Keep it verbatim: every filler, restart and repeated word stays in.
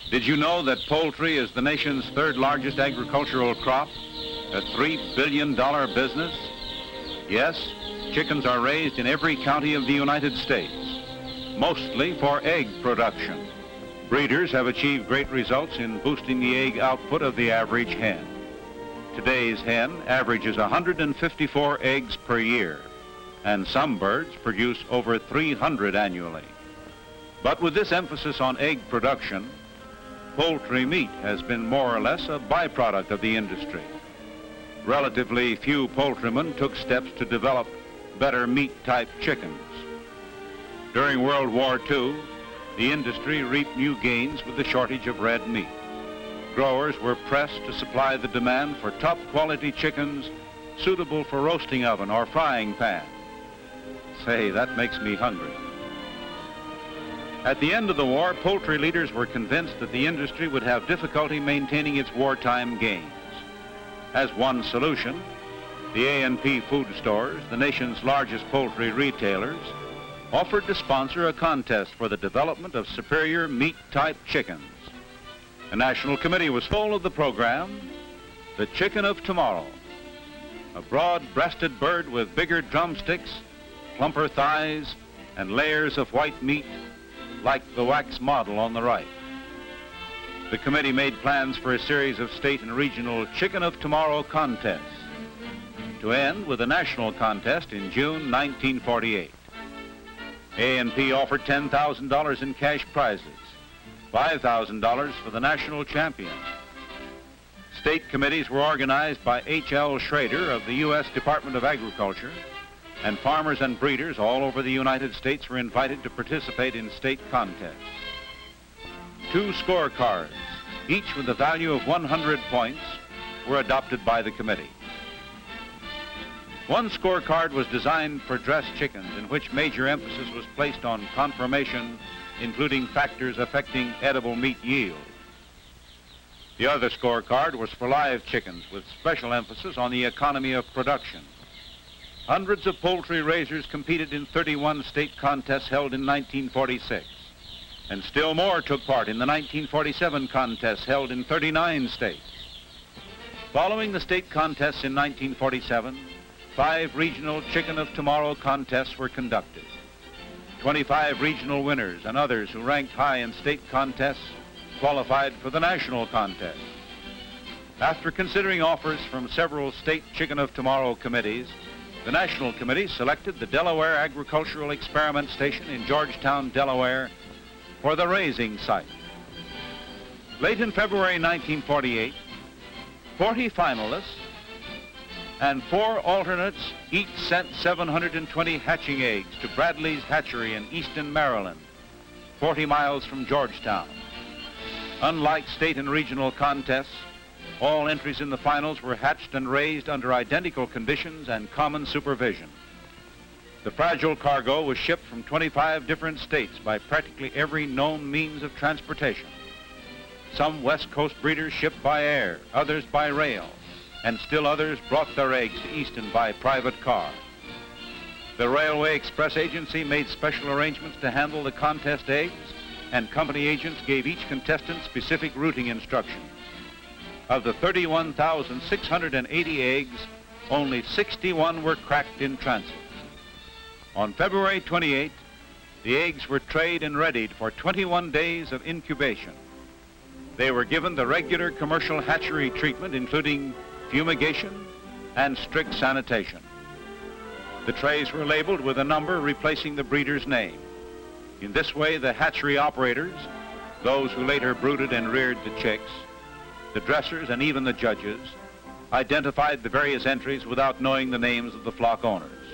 Did you know that poultry is the nation's third largest agricultural crop? A three billion dollar business? Yes, chickens are raised in every county of the United States, mostly for egg production. Breeders have achieved great results in boosting the egg output of the average hen. Today's hen averages one hundred fifty-four eggs per year, and some birds produce over three hundred annually. But with this emphasis on egg production, poultry meat has been more or less a byproduct of the industry. Relatively few poultrymen took steps to develop better meat-type chickens. During World War Two, the industry reaped new gains with the shortage of red meat. Growers were pressed to supply the demand for top-quality chickens suitable for roasting oven or frying pan. Say, that makes me hungry. At the end of the war, poultry leaders were convinced that the industry would have difficulty maintaining its wartime gains. As one solution, the A and P food stores, the nation's largest poultry retailers, offered to sponsor a contest for the development of superior meat-type chickens. A national committee was full of the program, The Chicken of Tomorrow, a broad-breasted bird with bigger drumsticks, plumper thighs, and layers of white meat like the wax model on the right. The committee made plans for a series of state and regional Chicken of Tomorrow contests, to end with a national contest in June nineteen forty-eight. A and P offered ten thousand dollars in cash prizes, five thousand dollars for the national champion. State committees were organized by H L Schrader of the U S Department of Agriculture, and farmers and breeders all over the United States were invited to participate in state contests. Two scorecards, each with a value of one hundred points, were adopted by the committee. One scorecard was designed for dressed chickens, in which major emphasis was placed on conformation, including factors affecting edible meat yield. The other scorecard was for live chickens, with special emphasis on the economy of production. Hundreds of poultry raisers competed in thirty-one state contests held in nineteen forty-six, and still more took part in the nineteen forty-seven contests held in thirty-nine states. Following the state contests in nineteen forty-seven, five regional Chicken of Tomorrow contests were conducted. twenty-five regional winners and others who ranked high in state contests qualified for the national contest. After considering offers from several state Chicken of Tomorrow committees, the National Committee selected the Delaware Agricultural Experiment Station in Georgetown, Delaware, for the raising site. Late in February nineteen forty-eight, forty finalists and four alternates each sent seven hundred twenty hatching eggs to Bradley's Hatchery in Easton, Maryland, forty miles from Georgetown. Unlike state and regional contests, all entries in the finals were hatched and raised under identical conditions and common supervision. The fragile cargo was shipped from twenty-five different states by practically every known means of transportation. Some West Coast breeders shipped by air, others by rail, and still others brought their eggs to Easton by private car. The Railway Express Agency made special arrangements to handle the contest eggs, and company agents gave each contestant specific routing instructions. Of the thirty-one thousand six hundred eighty eggs, only sixty-one were cracked in transit. On February twenty-eighth, the eggs were trayed and readied for twenty-one days of incubation. They were given the regular commercial hatchery treatment, including fumigation and strict sanitation. The trays were labeled with a number replacing the breeder's name. In this way, the hatchery operators, those who later brooded and reared the chicks, the dressers, and even the judges, identified the various entries without knowing the names of the flock owners.